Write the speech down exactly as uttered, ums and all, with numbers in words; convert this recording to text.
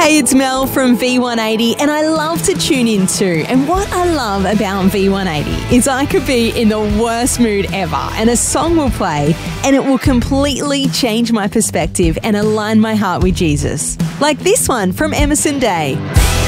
Hey, it's Mel from V one eighty, and I love to tune in too. And what I love about V one eighty is I could be in the worst mood ever, and a song will play, and it will completely change my perspective and align my heart with Jesus. Like this one from Emerson Day.